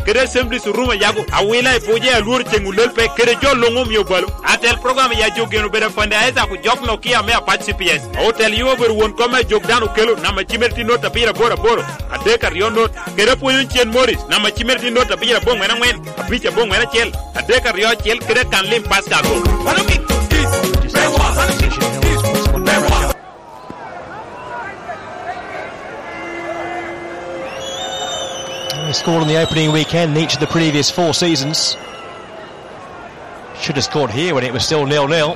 kede assembly suruma yago awila e poje alur tengulel pe kede jolongo miobalo atel program ya jogeno bere fonde aiza ku jokno kia me participants hotel yo ber won koma jogdano kelo na machimerti nota pira bora adeka riono kede poyun chien moris na machimerti nota pira bong wena ngwen picha bong wena chel adeka rio chel kede kanlim pasta go He scored on the opening weekend in each of the previous 4 seasons. Should have scored here when it was still 0-0.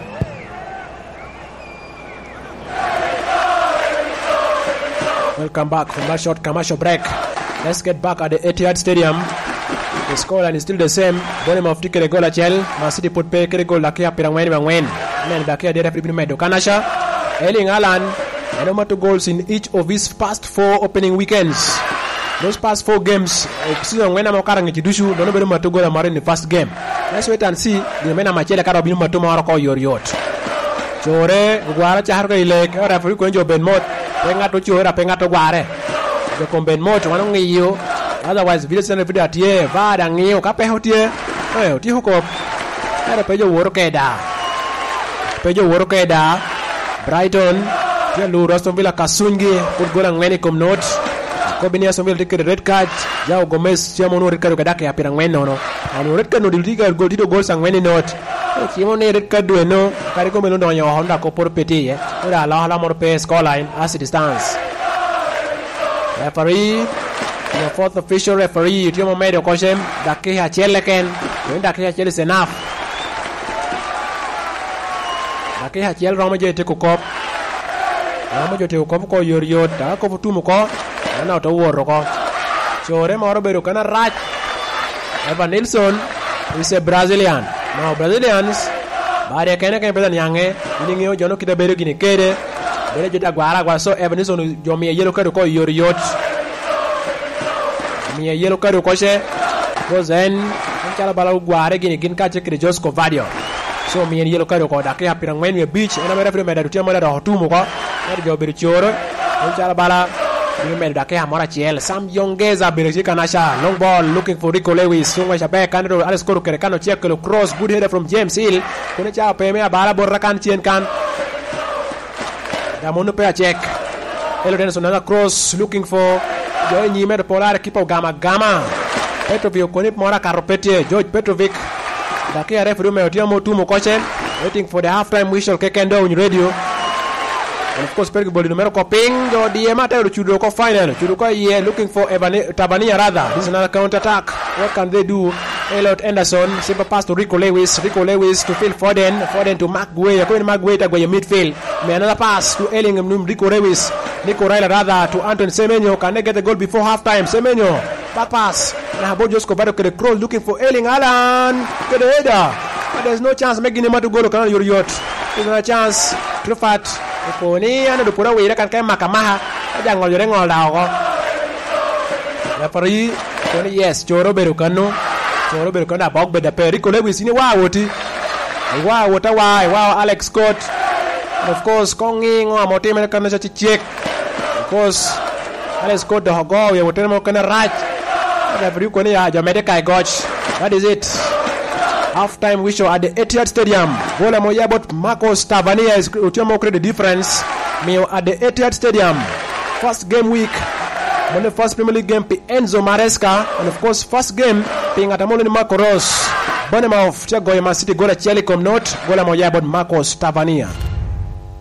Welcome back from that short commercial break. Let's get back at the Etihad Stadium. The scoreline is still the same. Bournemouth tikere goal achel. Man City put pe kere goal lakia pirangwen bangwen. Men dakia dere free medo Kanasha. Erling Haaland had 2 goals in each of his past 4 opening weekends. Those past 4 games, season when I'm carrying Jidushu, don't know to go in the first game. Let's wait and see. The men of Machela Carabin Matumaro your yacht. Chore, Guara Charga Lake, or if you go to Ben Mot, Pengato Chora, Pengato Guare. The Comben Mot, one only you. Otherwise, Wilson of that year, Vad and you, Capehotier, oh, Tihuko, had a Pejo Workeda. Pejo Workeda, Brighton, Jalu Rostovilla Kasungi, could go and many come notes. Kobinia Somil take the red card. Jao Gomez, Chiamono Ricardo Gadaki appearing when no. And red card no Diga go to goals and when not. Chimone red card do no. Carico Melon on your Honda Copor Petit. With a la Morpe scoreline as it stands. Referee, the 4th official referee, Timo made a caution. Dakia Cheleken. When Dakia Chel is enough. Dakia Chel Ramajo take a cop. Ramajo take a cop call your yacht. Tako Tumuko. Now to war ko Chore moro bedo kana rach. Evan Nilsson is a Brazilian. Now Brazilians bare kene ke bedan yange ningi jono kita bedo gini kede bere jota gwara gwa so Evan Nilsson jomi yellow card ko yor yot mi yellow card ko she ko zen chala bala gware gini gin ka chekre Josko Vadio so mi yellow card ko da ke apirang men me beach ena mere free meda tutia meda hotumo ko er jo bedo choro chala bala Sam Yongeza Berejika Kanasha. Long ball looking for Rico Lewis. Sungwa Shabe Kanado Alex Koro Kerekano Chekelo cross. Good header from James Hill. Kunecha Pemea Bala Borakan Chien Kan. Damono Pea check. Hello Dennis another cross looking for Joy Nimer Polar keeper Gama Petrovic Konip Mora Karopete George Petrovic. Dakia referee Meotiamo Tumo Kochen. Waiting for the halftime whistle Kekendo on radio. And of course, Pergiboli numero coping. The Diamata Chuduko final. Chuduko here looking for Tabania rather. This is another counter attack. What can they do? Elliot Anderson. Simple pass to Rico Lewis. Rico Lewis to Phil Foden. Foden to Mark Guay. According to Mark Guay, Tagoya midfield. Another pass to Ellingham. Rico Lewis. Nico Ryler rather to Anton Semenyo. Can they get the goal before halftime? Semenyo. Back pass. Now Josko Vado to the cross looking for Erling Haaland. To the header. But there's no chance making him to go to your yacht. There's no chance. Truffat. Poni ano do pura wira kan kay makamaha jangol yore ngol daw ko referee Poni yes choro beru kanu da bog be da Rico Lewis ni wawoti wawota wow Alex Scott and of course kongi ngo amotime kan sa check of course Alex Scott do go ye wotel mo kan raj referee ko ni ya jamede kai coach. That is it. Half-time whistle at the Etihad Stadium. Gola Moyabot Marcos Tavernier is Utiomo create the difference. Mio at the Etihad Stadium. First game week. On the first Premier League game, Enzo Maresca. And of course, first game, being at Amolini Marco Ross. Bournemouth, Goya Man City, Gola Chelicom Note, Gola Moyabot Marcos Tavernier.